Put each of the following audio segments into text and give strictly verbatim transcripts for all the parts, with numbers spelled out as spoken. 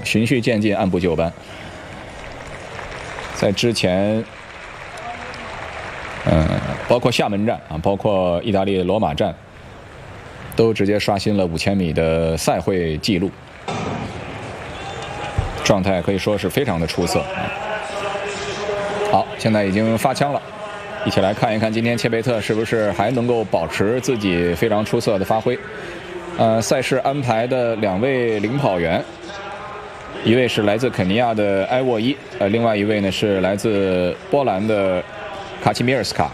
循序渐进，按部就班。在之前，嗯、呃，包括厦门站啊，包括意大利罗马站，都直接刷新了五千米的赛会纪录，状态可以说是非常的出色。好，现在已经发枪了，一起来看一看今天切贝特是不是还能够保持自己非常出色的发挥。呃，赛事安排的两位领跑员，一位是来自肯尼亚的埃沃伊，呃，另外一位呢是来自波兰的卡奇米尔斯卡。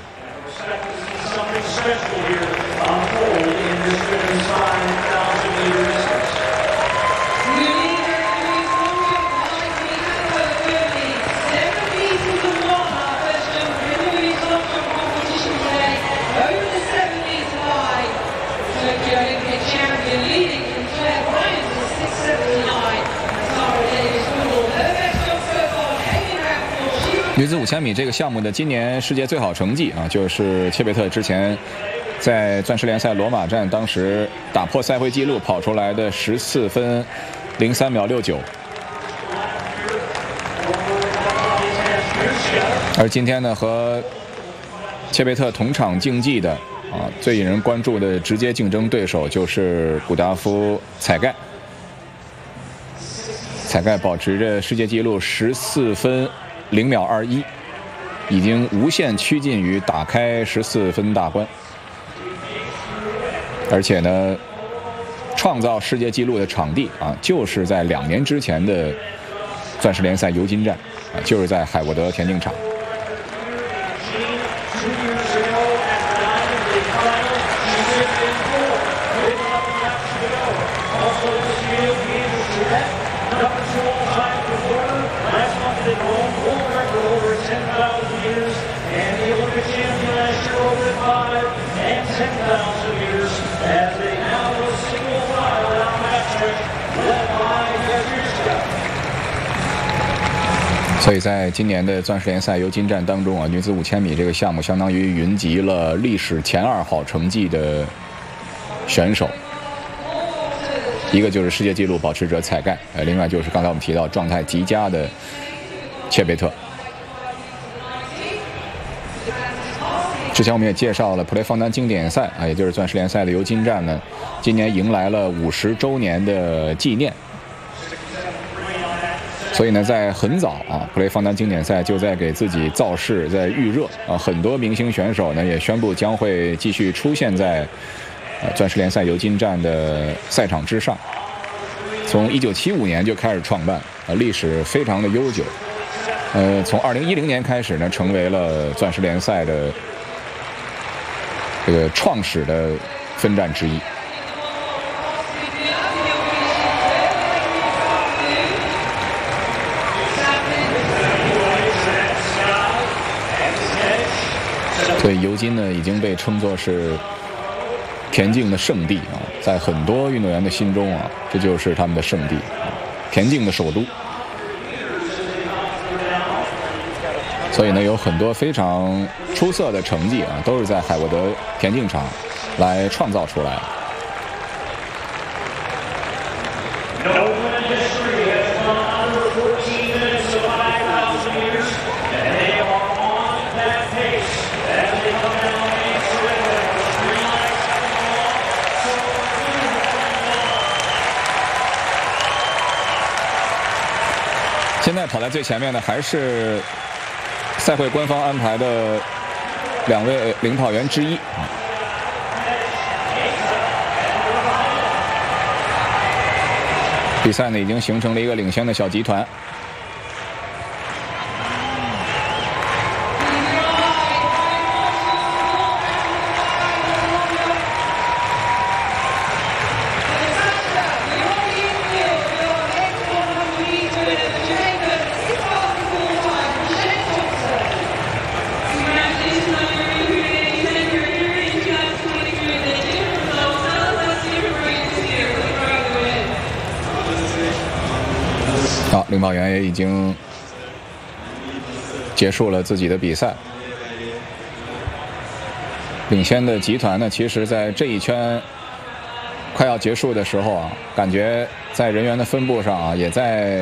女子五千米这个项目的今年世界最好成绩啊，就是切贝特之前在钻石联赛罗马站当时打破赛会纪录跑出来的十四分零三秒六九。而今天呢，和切贝特同场竞技的啊，最引人关注的直接竞争对手就是古达夫采盖。采盖保持着世界纪录十四分零秒二一，已经无限趋近于打开十四分大关，而且呢，创造世界纪录的场地啊，就是在两年之前的钻石联赛尤金站啊，就是在海沃德田径场。所以在今年的钻石联赛尤金站当中啊，女子五千米这个项目相当于云集了历史前二好成绩的选手，一个就是世界纪录保持者采盖，呃，另外就是刚才我们提到状态极佳的切贝特。之前我们也介绍了普雷防弹经典赛啊，也就是钻石联赛的尤金站呢，今年迎来了五十周年的纪念。所以呢，在很早啊，普雷防弹经典赛就在给自己造势，在预热啊。很多明星选手呢也宣布将会继续出现在呃钻石联赛尤金站的赛场之上。从一九七五年就开始创办，啊，历史非常的悠久。呃，从二零一零年开始呢，成为了钻石联赛的这个创始的分站之一。所以尤金呢已经被称作是田径的圣地啊，在很多运动员的心中啊，这就是他们的圣地啊，田径的首都。所以呢，有很多非常出色的成绩啊，都是在海沃德田径场来创造出来的。现在跑在最前面的还是赛会官方安排的两位领跑员之一啊。比赛呢已经形成了一个领先的小集团。好，领跑员也已经结束了自己的比赛。领先的集团呢，其实在这一圈快要结束的时候啊，感觉在人员的分布上啊，也在